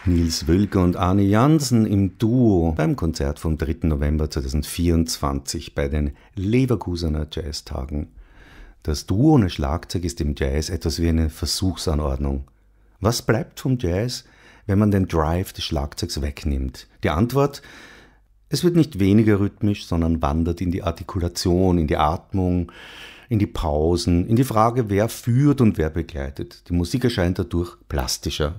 Nils Wölker und Arne Jansen im Duo beim Konzert vom 3. November 2024 bei den Leverkusener Jazztagen. Das Duo ohne Schlagzeug ist im Jazz etwas wie eine Versuchsanordnung. Was bleibt vom Jazz, wenn man den Drive des Schlagzeugs wegnimmt? Die Antwort: Es wird nicht weniger rhythmisch, sondern wandert in die Artikulation, in die Atmung, in die Pausen, in die Frage, wer führt und wer begleitet. Die Musik erscheint dadurch plastischer.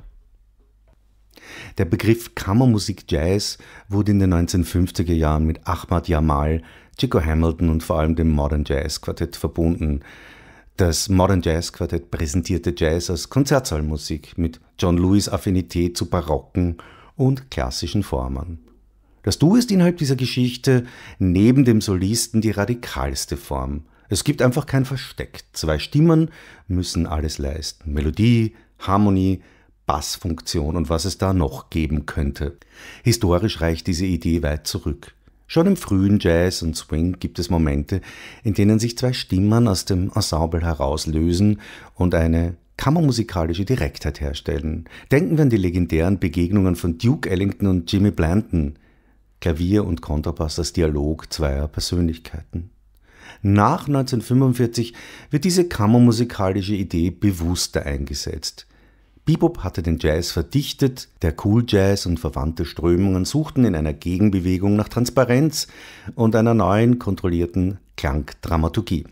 Der Begriff Kammermusik Jazz wurde in den 1950er Jahren mit Ahmad Jamal, Chico Hamilton und vor allem dem Modern Jazz Quartett verbunden. Das Modern Jazz Quartett präsentierte Jazz als Konzertsaal-Musik mit John Lewis' Affinität zu barocken und klassischen Formen. Das Duo ist innerhalb dieser Geschichte neben dem Solisten die radikalste Form. Es gibt einfach kein Versteck. Zwei Stimmen müssen alles leisten. Melodie, Harmonie, Bassfunktion und was es da noch geben könnte. Historisch reicht diese Idee weit zurück. Schon im frühen Jazz und Swing gibt es Momente, in denen sich zwei Stimmen aus dem Ensemble herauslösen und eine kammermusikalische Direktheit herstellen. Denken wir an die legendären Begegnungen von Duke Ellington und Jimmy Blanton. Klavier und Kontrabass als Dialog zweier Persönlichkeiten. Nach 1945 wird diese kammermusikalische Idee bewusster eingesetzt. Bebop hatte den Jazz verdichtet, der Cool Jazz und verwandte Strömungen suchten in einer Gegenbewegung nach Transparenz und einer neuen, kontrollierten Klangdramaturgie.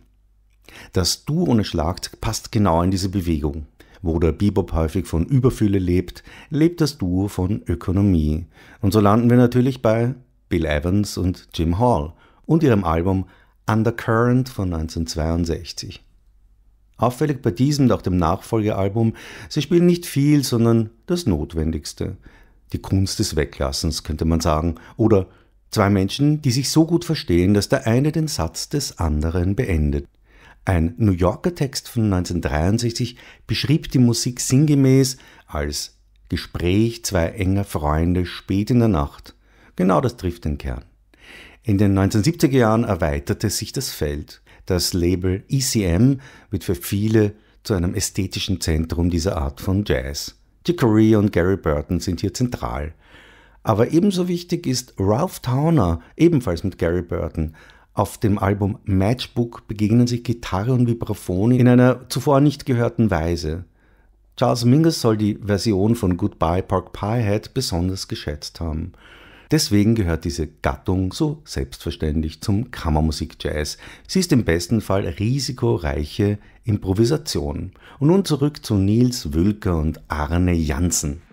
Das Duo ohne Schlagzeug passt genau in diese Bewegung. Wo der Bebop häufig von Überfülle lebt, lebt das Duo von Ökonomie. Und so landen wir natürlich bei Bill Evans und Jim Hall und ihrem Album Undercurrent von 1962. Auffällig bei diesem und auch dem Nachfolgealbum: Sie spielen nicht viel, sondern das Notwendigste. Die Kunst des Weglassens, könnte man sagen. Oder zwei Menschen, die sich so gut verstehen, dass der eine den Satz des anderen beendet. Ein New Yorker Text von 1963 beschrieb die Musik sinngemäß als Gespräch zweier enger Freunde spät in der Nacht. Genau das trifft den Kern. In den 1970er Jahren erweiterte sich das Feld. Das Label ECM wird für viele zu einem ästhetischen Zentrum dieser Art von Jazz. Chick Corea und Gary Burton sind hier zentral. Aber ebenso wichtig ist Ralph Towner, ebenfalls mit Gary Burton. Auf dem Album Matchbook begegnen sich Gitarre und Vibraphon in einer zuvor nicht gehörten Weise. Charles Mingus soll die Version von Goodbye Pork Pie Hat besonders geschätzt haben. Deswegen gehört diese Gattung so selbstverständlich zum Kammermusik-Jazz. Sie ist im besten Fall risikoreiche Improvisation. Und nun zurück zu Nils Wölker und Arne Jansen.